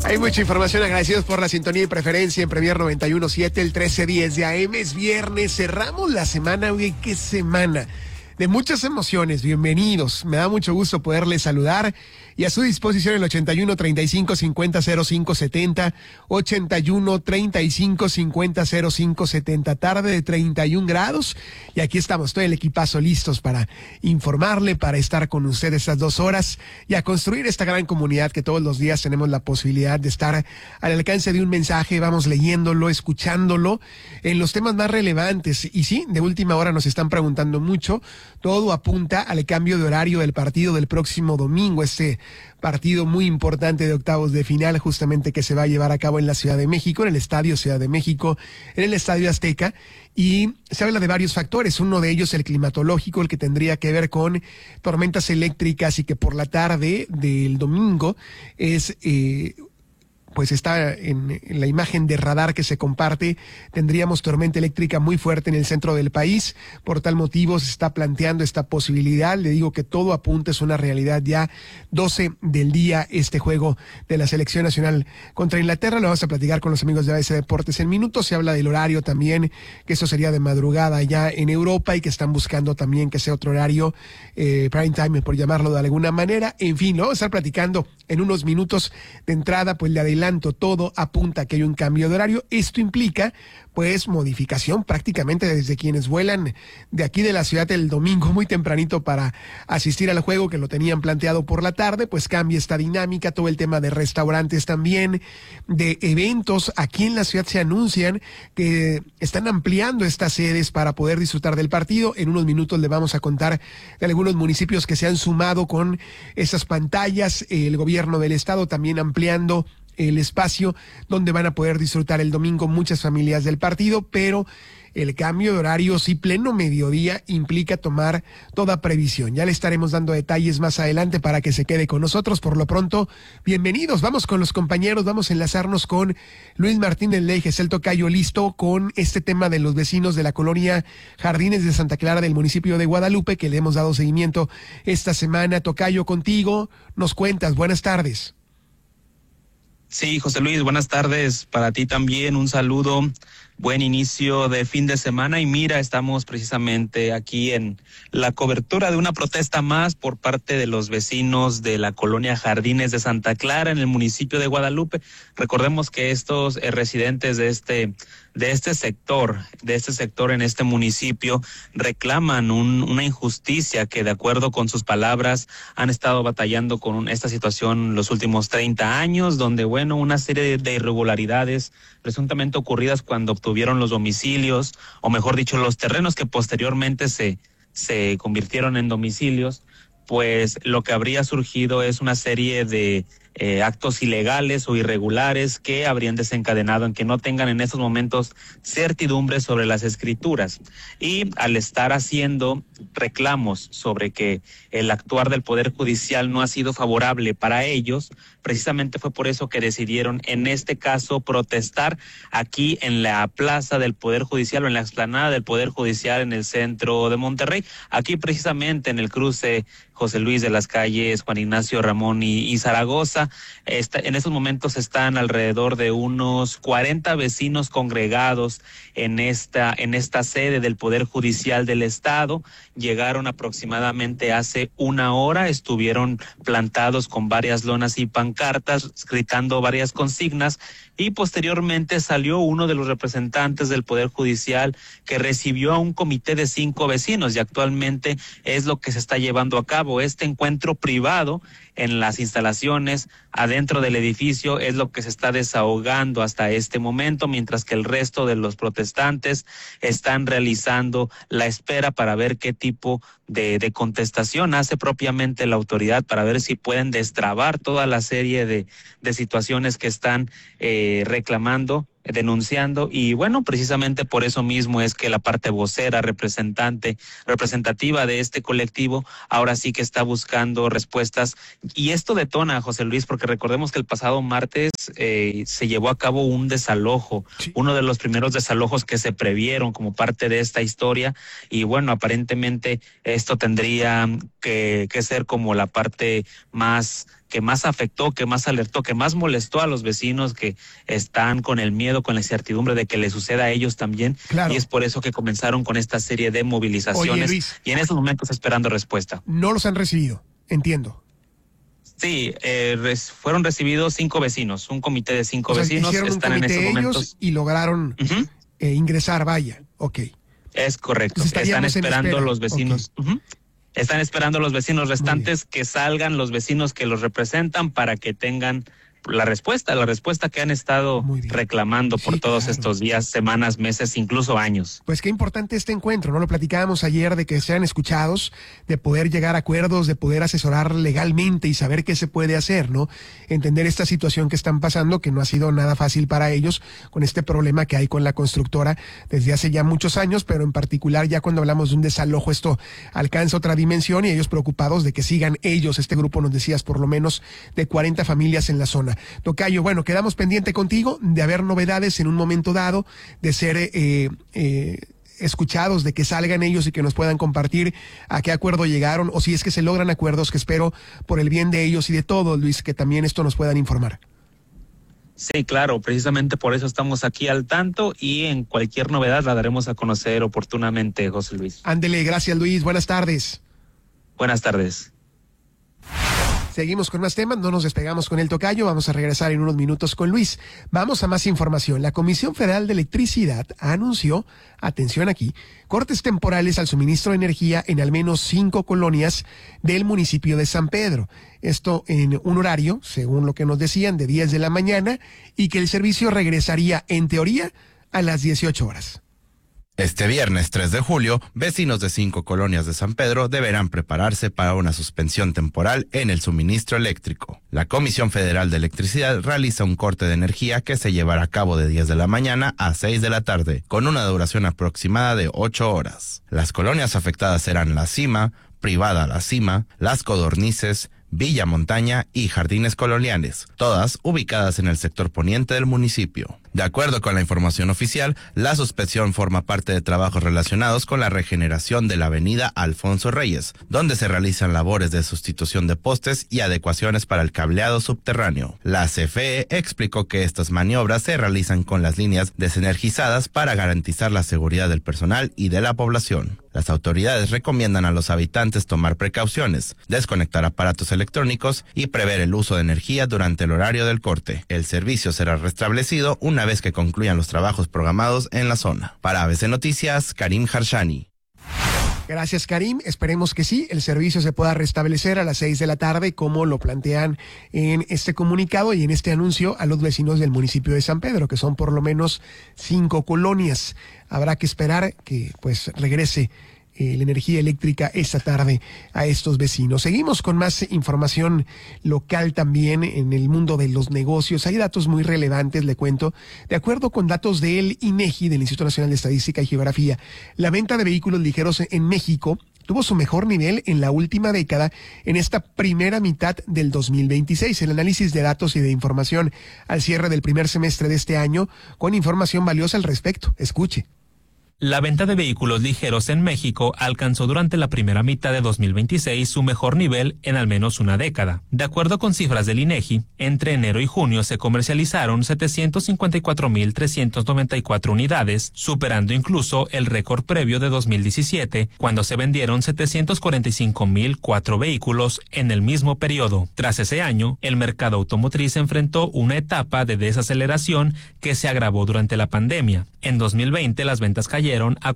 Hay mucha información, agradecidos por la sintonía y preferencia en Premier 91.7, el 13:10 de AM, es viernes, cerramos la semana, oye, qué semana, de muchas emociones, bienvenidos, me da mucho gusto poderles saludar y a su disposición el 81 35 50 05 70, 81 35 50 05 70, tarde de 31 grados y aquí estamos, todo el equipazo listos para informarle, para estar con usted estas 2 horas y a construir esta gran comunidad que todos los días tenemos la posibilidad de estar al alcance de un mensaje, vamos leyéndolo, escuchándolo en los temas más relevantes y sí, de última hora nos están preguntando mucho, todo apunta al cambio de horario del partido del próximo domingo, este partido muy importante de octavos de final justamente que se va a llevar a cabo en la Ciudad de México, en el Estadio Ciudad de México, en el Estadio Azteca, y se habla de varios factores, uno de ellos el climatológico, el que tendría que ver con tormentas eléctricas y que por la tarde del domingo es... pues está en la imagen de radar que se comparte, tendríamos tormenta eléctrica muy fuerte en el centro del país, por tal motivo se está planteando esta posibilidad, le digo que todo apunta, es una realidad ya 12 del día este juego de la selección nacional contra Inglaterra, lo vamos a platicar con los amigos de ABC Deportes en minutos, se habla del horario también, que eso sería de madrugada ya en Europa y que están buscando también que sea otro horario, prime time por llamarlo de alguna manera, en fin, lo vamos a estar platicando en unos minutos de entrada, pues le adelanto, todo apunta a que hay un cambio de horario. Esto implica, pues, modificación prácticamente desde quienes vuelan de aquí de la ciudad el domingo muy tempranito para asistir al juego que lo tenían planteado por la tarde, pues cambia esta dinámica, todo el tema de restaurantes también, de eventos. Aquí en la ciudad se anuncian que están ampliando estas sedes para poder disfrutar del partido. En unos minutos le vamos a contar de algunos municipios que se han sumado con esas pantallas, el gobierno del estado también ampliando el espacio donde van a poder disfrutar el domingo muchas familias del partido, pero el cambio de horario, sí, pleno mediodía, implica tomar toda previsión. Ya le estaremos dando detalles más adelante para que se quede con nosotros. Por lo pronto, bienvenidos. Vamos con los compañeros, vamos a enlazarnos con Luis Martínez Leijes, el tocayo, listo con este tema de los vecinos de la colonia Jardines de Santa Clara del municipio de Guadalupe, que le hemos dado seguimiento esta semana. Tocayo, contigo, nos cuentas. Buenas tardes. Sí, José Luis, buenas tardes. Para ti también un saludo, buen inicio de fin de semana y mira, estamos precisamente aquí en la cobertura de una protesta más por parte de los vecinos de la colonia Jardines de Santa Clara en el municipio de Guadalupe. Recordemos que estos residentes de este sector en este municipio reclaman una injusticia que de acuerdo con sus palabras han estado batallando con esta situación los últimos 30 años, donde bueno, una serie de irregularidades presuntamente ocurridas cuando obtuvieron los domicilios, o mejor dicho, los terrenos que posteriormente se convirtieron en domicilios, pues lo que habría surgido es una serie de actos ilegales o irregulares que habrían desencadenado en que no tengan en estos momentos certidumbre sobre las escrituras. Y al estar haciendo reclamos sobre que el actuar del Poder Judicial no ha sido favorable para ellos, precisamente fue por eso que decidieron en este caso protestar aquí en la plaza del Poder Judicial o en la explanada del Poder Judicial en el centro de Monterrey, aquí precisamente en el cruce José Luis de las calles Juan Ignacio Ramón y Zaragoza. En esos momentos están alrededor de unos 40 vecinos congregados en esta sede del Poder Judicial del Estado. Llegaron aproximadamente hace una hora, estuvieron plantados con varias lonas y pancartas, gritando varias consignas, y posteriormente salió uno de los representantes del Poder Judicial que recibió a un comité de 5 vecinos y actualmente es lo que se está llevando a cabo. Este encuentro privado en las instalaciones adentro del edificio es lo que se está desahogando hasta este momento, mientras que el resto de los protestantes están realizando la espera para ver qué tipo de contestación hace propiamente la autoridad para ver si pueden destrabar toda la serie de situaciones que están reclamando, denunciando, y bueno, precisamente por eso mismo es que la parte vocera, representativa de este colectivo, ahora sí que está buscando respuestas, y esto detona, José Luis, porque recordemos que el pasado martes se llevó a cabo un desalojo, sí, uno de los primeros desalojos que se previeron como parte de esta historia, y bueno, aparentemente esto tendría que ser como la parte más que más afectó, que más alertó, que más molestó a los vecinos que están con el miedo, con la incertidumbre de que les suceda a ellos también. Claro. Y es por eso que comenzaron con esta serie de movilizaciones. Oye, Luis, y en estos momentos esperando respuesta. No los han recibido, entiendo. Sí, fueron recibidos 5 vecinos, un comité de 5 o sea, vecinos. Hicieron están un en comité estos ellos momentos. Y lograron ingresar, vaya, ok. Es correcto, Entonces, están esperando los okay. vecinos. Están esperando los vecinos restantes que salgan los vecinos que los representan para que tengan la respuesta que han estado reclamando por todos estos días, semanas, meses, incluso años. Pues qué importante este encuentro, ¿no? Lo platicábamos ayer de que sean escuchados, de poder llegar a acuerdos, de poder asesorar legalmente y saber qué se puede hacer, ¿no? Entender esta situación que están pasando, que no ha sido nada fácil para ellos, con este problema que hay con la constructora desde hace ya muchos años, pero en particular ya cuando hablamos de un desalojo esto alcanza otra dimensión y ellos preocupados de que sigan ellos, este grupo nos decías por lo menos de 40 familias en la zona. Tocayo, bueno, quedamos pendiente contigo de haber novedades en un momento dado, de ser escuchados, de que salgan ellos y que nos puedan compartir a qué acuerdo llegaron o si es que se logran acuerdos, que espero por el bien de ellos y de todos, Luis, que también esto nos puedan informar. Sí, claro, precisamente por eso estamos aquí al tanto y en cualquier novedad la daremos a conocer oportunamente, José Luis. Ándele, gracias Luis, buenas tardes. Buenas tardes. Seguimos con más temas, no nos despegamos con el tocayo, vamos a regresar en unos minutos con Luis. Vamos a más información. La Comisión Federal de Electricidad anunció, atención aquí, cortes temporales al suministro de energía en al menos 5 colonias del municipio de San Pedro. Esto en un horario, según lo que nos decían, de 10 de la mañana y que el servicio regresaría, en teoría, a las 18 horas. Este viernes 3 de julio, vecinos de 5 colonias de San Pedro deberán prepararse para una suspensión temporal en el suministro eléctrico. La Comisión Federal de Electricidad realiza un corte de energía que se llevará a cabo de 10 de la mañana a 6 de la tarde, con una duración aproximada de 8 horas. Las colonias afectadas serán La Cima, Privada La Cima, Las Codornices, Villa Montaña y Jardines Coloniales, todas ubicadas en el sector poniente del municipio. De acuerdo con la información oficial, la suspensión forma parte de trabajos relacionados con la regeneración de la avenida Alfonso Reyes, donde se realizan labores de sustitución de postes y adecuaciones para el cableado subterráneo. La CFE explicó que estas maniobras se realizan con las líneas desenergizadas para garantizar la seguridad del personal y de la población. Las autoridades recomiendan a los habitantes tomar precauciones, desconectar aparatos electrónicos y prever el uso de energía durante el horario del corte. El servicio será restablecido una vez que concluyan los trabajos programados en la zona. Para ABC Noticias, Karim Harshani. Gracias, Karim. Esperemos que sí, el servicio se pueda restablecer a las 6 de la tarde, como lo plantean en este comunicado y en este anuncio a los vecinos del municipio de San Pedro, que son por lo menos 5 colonias. Habrá que esperar que pues regrese la energía eléctrica esta tarde a estos vecinos. Seguimos con más información local también en el mundo de los negocios. Hay datos muy relevantes, le cuento. De acuerdo con datos del INEGI, del Instituto Nacional de Estadística y Geografía, la venta de vehículos ligeros en México tuvo su mejor nivel en la última década en esta primera mitad del 2026. El análisis de datos y de información al cierre del primer semestre de este año con información valiosa al respecto. Escuche. La venta de vehículos ligeros en México alcanzó durante la primera mitad de 2026 su mejor nivel en al menos una década. De acuerdo con cifras del INEGI, entre enero y junio se comercializaron 754.394 unidades, superando incluso el récord previo de 2017, cuando se vendieron 745.004 vehículos en el mismo periodo. Tras ese año, el mercado automotriz enfrentó una etapa de desaceleración que se agravó durante la pandemia. En 2020 las ventas cayeron a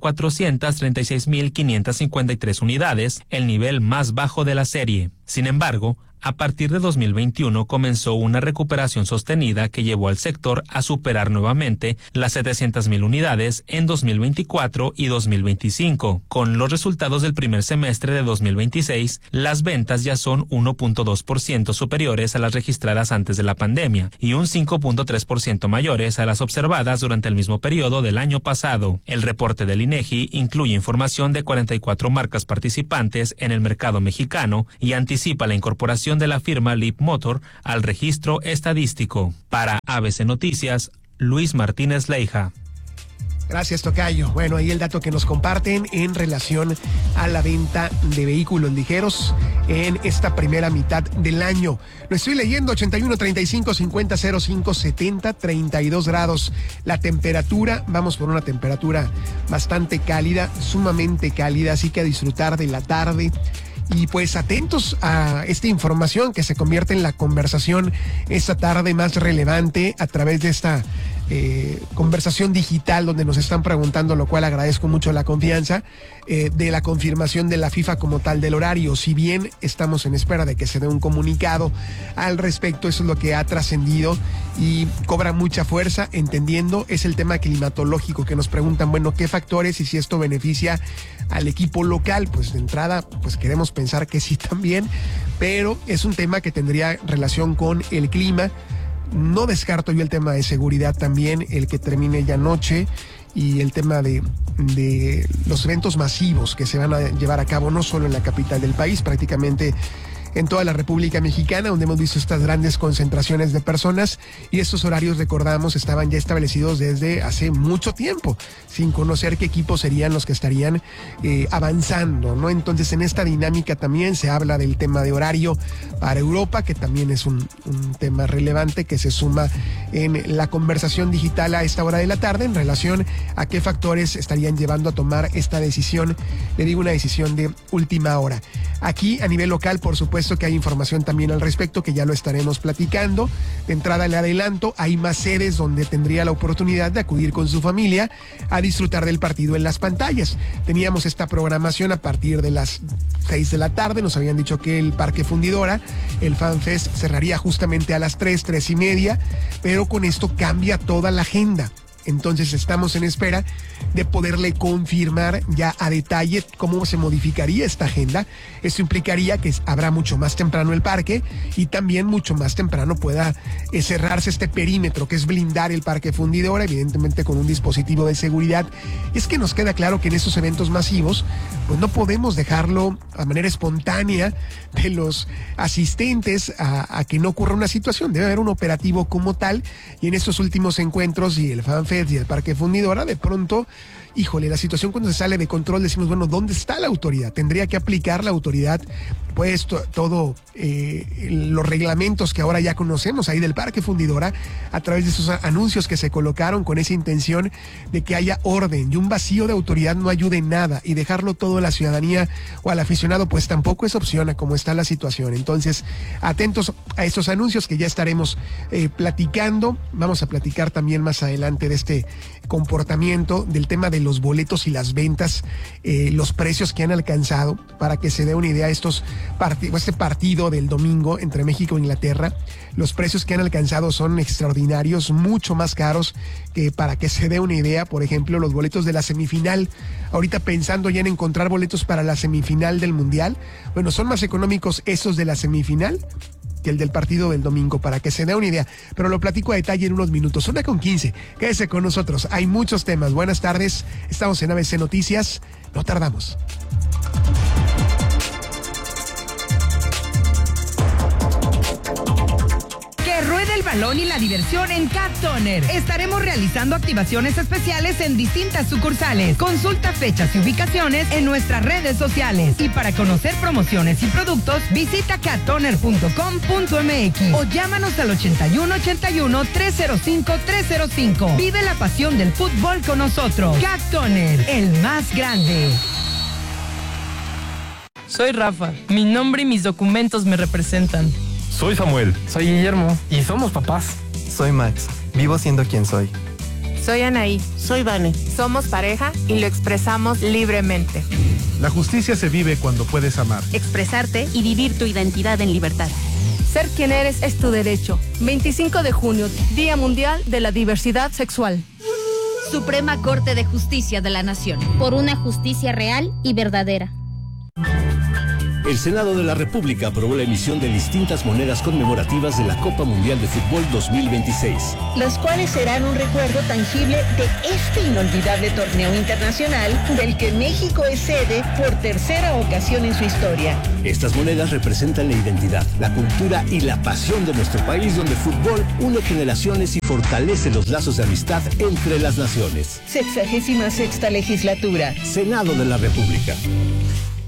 436.553 unidades, el nivel más bajo de la serie. Sin embargo, a partir de 2021 comenzó una recuperación sostenida que llevó al sector a superar nuevamente las 700.000 unidades en 2024 y 2025. Con los resultados del primer semestre de 2026, las ventas ya son 1.2% superiores a las registradas antes de la pandemia y un 5.3% mayores a las observadas durante el mismo periodo del año pasado. El reporte del INEGI incluye información de 44 marcas participantes en el mercado mexicano y anticipa la incorporación de la firma Leapmotor al registro estadístico. Para ABC Noticias, Luis Martínez Leija. Gracias, tocayo. Bueno, ahí el dato que nos comparten en relación a la venta de vehículos ligeros en esta primera mitad del año. Lo estoy leyendo, 81 35 50 05 70, 32 grados. La temperatura, vamos por una temperatura bastante cálida, sumamente cálida, así que a disfrutar de la tarde. Y pues atentos a esta información que se convierte en la conversación esta tarde más relevante a través de esta conversación digital donde nos están preguntando, lo cual agradezco mucho la confianza, de la confirmación de la FIFA como tal del horario. Si bien estamos en espera de que se dé un comunicado al respecto, eso es lo que ha trascendido y cobra mucha fuerza, entendiendo, es el tema climatológico, que nos preguntan, bueno, ¿qué factores y si esto beneficia al equipo local? Pues de entrada, pues queremos pensar que sí también, pero es un tema que tendría relación con el clima. No descarto yo el tema de seguridad también, el que termine ya anoche, y el tema de los eventos masivos que se van a llevar a cabo no solo en la capital del país, prácticamente en toda la República Mexicana, donde hemos visto estas grandes concentraciones de personas, y estos horarios, recordamos, estaban ya establecidos desde hace mucho tiempo, sin conocer qué equipos serían los que estarían avanzando, ¿no? Entonces, en esta dinámica también se habla del tema de horario para Europa, que también es un tema relevante que se suma en la conversación digital a esta hora de la tarde en relación a qué factores estarían llevando a tomar esta decisión, le digo, una decisión de última hora. Aquí, a nivel local, por supuesto que hay información también al respecto, que ya lo estaremos platicando. De entrada le adelanto, hay más sedes donde tendría la oportunidad de acudir con su familia a disfrutar del partido en las pantallas. Teníamos esta programación a partir de las 6 de la tarde, nos habían dicho que el Parque Fundidora, el FanFest, cerraría justamente a las 3:30, pero con esto cambia toda la agenda. Entonces estamos en espera de poderle confirmar ya a detalle cómo se modificaría esta agenda. Esto implicaría que habrá mucho más temprano el parque y también mucho más temprano pueda cerrarse este perímetro, que es blindar el Parque Fundidora, evidentemente con un dispositivo de seguridad. Es que nos queda claro que en estos eventos masivos, pues no podemos dejarlo a manera espontánea de los asistentes a que no ocurra una situación. Debe haber un operativo como tal, y en estos últimos encuentros y el FanFest y el Parque Fundidora, de pronto, híjole, la situación cuando se sale de control, decimos, bueno, ¿dónde está la autoridad? Tendría que aplicar la autoridad, pues, todo los reglamentos que ahora ya conocemos ahí del Parque Fundidora, a través de esos anuncios que se colocaron con esa intención de que haya orden, y un vacío de autoridad no ayude en nada, y dejarlo todo a la ciudadanía o al aficionado, pues tampoco es opción a cómo está la situación. Entonces, atentos a estos anuncios que ya estaremos platicando. Vamos a platicar también más adelante de este comportamiento, del tema de los boletos y las ventas, los precios que han alcanzado, para que se dé una idea, este partido del domingo entre México e Inglaterra, los precios que han alcanzado son extraordinarios, mucho más caros que, para que se dé una idea, por ejemplo, los boletos de la semifinal. Ahorita pensando ya en encontrar boletos para la semifinal del Mundial, bueno, son más económicos esos de la semifinal que el del partido del domingo, para que se dé una idea, pero lo platico a detalle en unos minutos. 1:15, quédese con nosotros, hay muchos temas. Buenas tardes, estamos en ABC Noticias, no tardamos. Rueda el balón y la diversión en Cat Toner. Estaremos realizando activaciones especiales en distintas sucursales. Consulta fechas y ubicaciones en nuestras redes sociales. Y para conocer promociones y productos, visita cattoner.com.mx o llámanos al 8181-305-305. Vive la pasión del fútbol con nosotros. Cat Toner, el más grande. Soy Rafa. Mi nombre y mis documentos me representan. Soy Samuel. Soy Guillermo. Y somos papás. Soy Max. Vivo siendo quien soy. Soy Anaí. Soy Vane. Somos pareja y lo expresamos libremente. La justicia se vive cuando puedes amar, expresarte y vivir tu identidad en libertad. Ser quien eres es tu derecho. 25 de junio, Día Mundial de la Diversidad Sexual. Suprema Corte de Justicia de la Nación. Por una justicia real y verdadera. El Senado de la República aprobó la emisión de distintas monedas conmemorativas de la Copa Mundial de Fútbol 2026. Las cuales serán un recuerdo tangible de este inolvidable torneo internacional del que México es sede por tercera ocasión en su historia. Estas monedas representan la identidad, la cultura y la pasión de nuestro país, donde el fútbol une generaciones y fortalece los lazos de amistad entre las naciones. 66ª legislatura. Senado de la República.